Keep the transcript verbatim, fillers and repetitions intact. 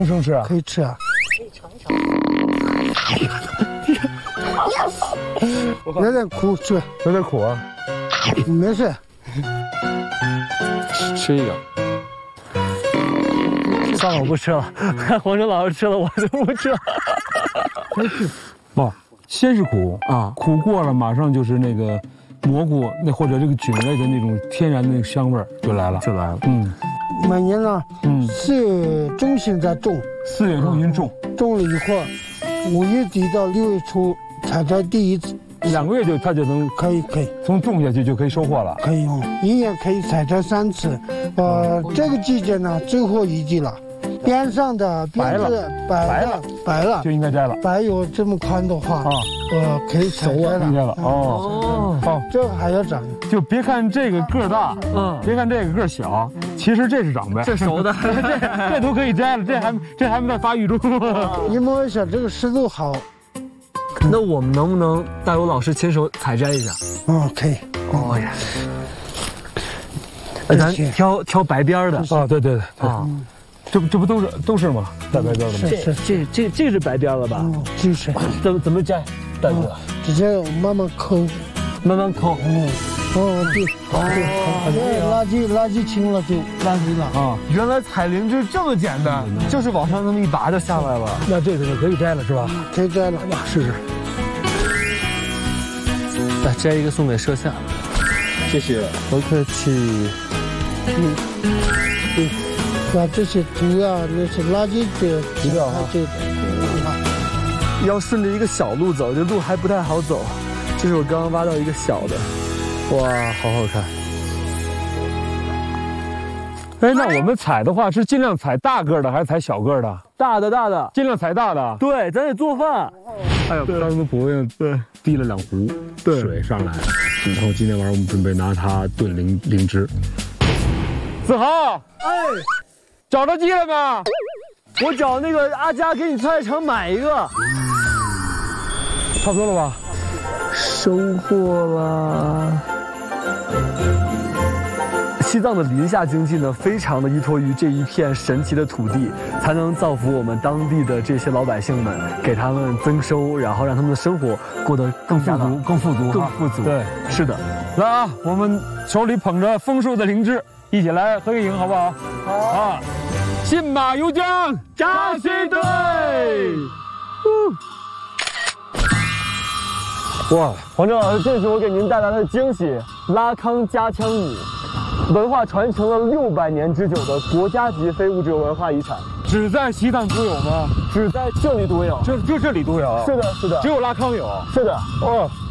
生吃啊？ 可以吃啊。 可以尝尝。 有点苦，吃。 有点苦啊。 没事。 吃一个。 算了，我不吃了。看黄生老师吃了，我就不吃了。 不，先是苦啊， 苦过了，马上就是那个蘑菇那或者这个菌类的那种天然的那个香味儿就来了， 就来了。 嗯， 每年呢， 嗯， 四月中旬在种， 四月中旬种， 种了以后，五月底到六月初采摘第一次。 两个月就它就能可以可以从种下去就可以收获了， 可以用，一年可以采摘三次。呃，这个季节呢，最后一季了，边上的边子白了白了就应该摘了。 白有这么宽的话，啊，呃，可以采摘了。 应该了哦哦，这个还要长。 就别看这个个儿大， 嗯， 别看这个个儿小，其实这是长呗， 这熟的， 这这都可以摘了，这还这还没在发育中。 你摸一下，这个湿度好。 那我们能不能带我老师亲手采摘一下？ 哦，可以。 哦呀，那咱挑挑白边的啊，对对对啊，这不这不都是都是吗？带白边的吗？ 这这这这是白边了吧？ 嗯，就是。 怎么怎么摘？大哥， 直接慢慢抠， 慢慢抠。 嗯，哦对，对，对，垃圾垃圾清了就垃圾了啊。原来采灵芝这么简单，就是往上那么一拔就下来了。 那这个可以摘了是吧？ 可以摘了， 哇，试试。 来摘一个送给摄像， 谢谢， 不客气。 嗯，对，把这些毒啊那些垃圾给除掉啊， 这要顺着一个小路走，这路还不太好走。这是我刚刚挖到一个小的，哇，好好看。 哎，那我们采的话是尽量采大个的还是采小个的？ 大的大的， 尽量采大的。 对，咱得做饭。 哎呦，刚才伯伯对滴了两壶水上来，然后今天晚上我们准备拿它炖灵灵芝。子豪， 哎， 找着鸡了吗？ 我找那个阿佳给你菜市场买一个。 差不多了吧？ 收获了。西藏的林下经济呢，非常的依托于这一片神奇的土地，才能造福我们当地的这些老百姓们，给他们增收，然后让他们的生活过得更富足、更富足、 更富足。 对， 是的。 来啊，我们手里捧着丰硕的灵芝，一起来合个影，好不好？好啊！信马由缰，扎西队。 哇，黄正老师，这是我给您带来的惊喜——拉康加枪米，文化传承了六百年之久的国家级非物质文化遗产。 只在西藏独有吗？ 只在这里独有， 就就这里独有。 是的，是的， 只有拉康有。 是的， 哦，